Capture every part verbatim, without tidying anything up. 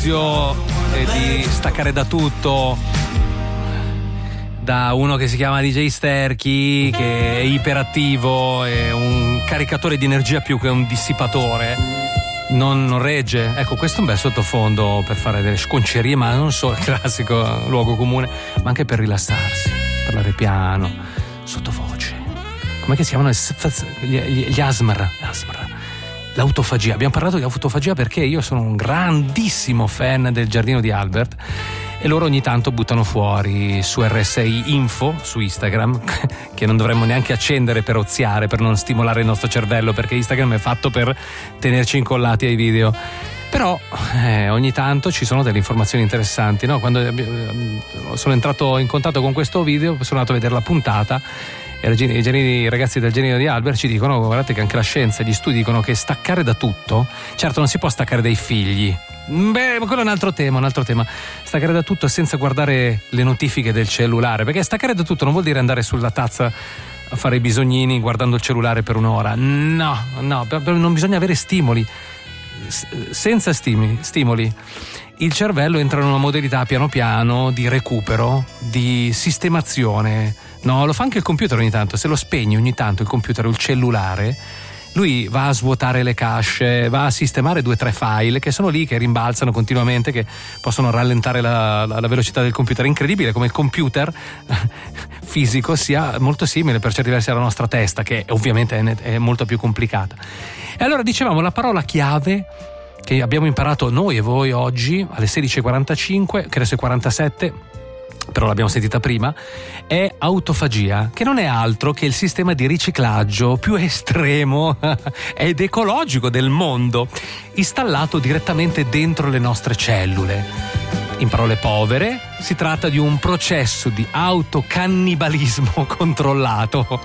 spazio e di staccare da tutto, da uno che si chiama D J Sterchi, che è iperattivo, è un caricatore di energia più che un dissipatore, non, non regge. Ecco, questo è un bel sottofondo per fare delle sconcerie, ma non solo il classico luogo comune, ma anche per rilassarsi, parlare piano, sottovoce. Com'è che si chiamano? Gli, gli, gli asmr, asmr. L'autofagia. Abbiamo parlato di autofagia perché io sono un grandissimo fan del giardino di Albert e loro ogni tanto buttano fuori su R S I Info su Instagram, che non dovremmo neanche accendere per oziare, per non stimolare il nostro cervello, perché Instagram è fatto per tenerci incollati ai video. Però eh, ogni tanto ci sono delle informazioni interessanti, no? Quando eh, sono entrato in contatto con questo video, sono andato a vedere la puntata e i ragazzi del genio di Albert ci dicono: guardate che anche la scienza e gli studi dicono che staccare da tutto, certo non si può staccare dai figli, beh, ma quello è un altro tema, un altro tema. Staccare da tutto senza guardare le notifiche del cellulare, perché staccare da tutto non vuol dire andare sulla tazza a fare i bisognini guardando il cellulare per un'ora. No, no, non bisogna avere stimoli. Senza stimoli, stimoli il cervello entra in una modalità piano piano di recupero, di sistemazione. No, lo fa anche il computer ogni tanto. Se lo spegni ogni tanto il computer o il cellulare, lui va a svuotare le cache, va a sistemare due o tre file che sono lì, che rimbalzano continuamente, che possono rallentare la, la, la velocità del computer. È incredibile come il computer fisico sia molto simile per certi versi alla nostra testa, che ovviamente è, è molto più complicata. E allora dicevamo, la parola chiave che abbiamo imparato noi e voi oggi alle sedici e quarantacinque, credo sia quarantasette, però l'abbiamo sentita prima, è autofagia, che non è altro che il sistema di riciclaggio più estremo ed ecologico del mondo, installato direttamente dentro le nostre cellule. In parole povere, si tratta di un processo di autocannibalismo controllato,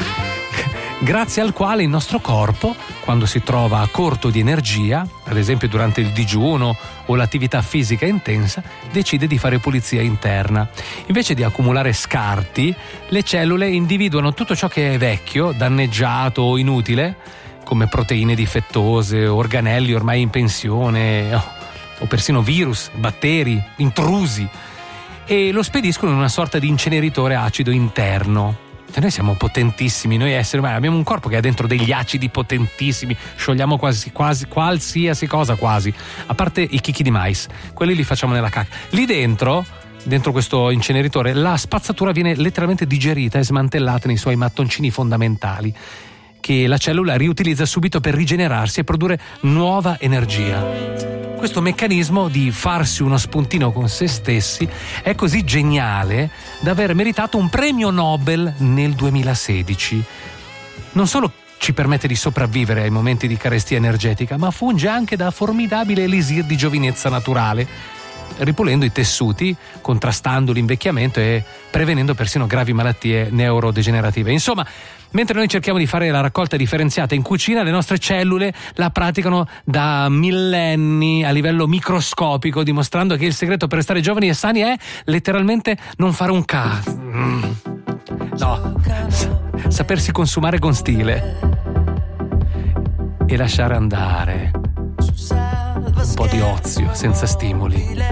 grazie al quale il nostro corpo, quando si trova a corto di energia, ad esempio durante il digiuno o l'attività fisica intensa, decide di fare pulizia interna. Invece di accumulare scarti, le cellule individuano tutto ciò che è vecchio, danneggiato o inutile, come proteine difettose, organelli ormai in pensione, o persino virus, batteri, intrusi, e lo spediscono in una sorta di inceneritore acido interno. E noi siamo potentissimi, noi esseri umani abbiamo un corpo che ha dentro degli acidi potentissimi, sciogliamo quasi, quasi qualsiasi cosa, quasi, a parte i chicchi di mais, quelli li facciamo nella cacca. Lì dentro, dentro questo inceneritore, la spazzatura viene letteralmente digerita e smantellata nei suoi mattoncini fondamentali, che la cellula riutilizza subito per rigenerarsi e produrre nuova energia. Questo meccanismo di farsi uno spuntino con se stessi è così geniale da aver meritato un premio Nobel nel duemilasedici. Non solo ci permette di sopravvivere ai momenti di carestia energetica, ma funge anche da formidabile elisir di giovinezza naturale, ripulendo i tessuti, contrastando l'invecchiamento e prevenendo persino gravi malattie neurodegenerative. Insomma, mentre noi cerchiamo di fare la raccolta differenziata in cucina, le nostre cellule la praticano da millenni a livello microscopico, dimostrando che il segreto per restare giovani e sani è letteralmente non fare un cazzo. No, sapersi consumare con stile e lasciare andare un po' di ozio senza stimoli.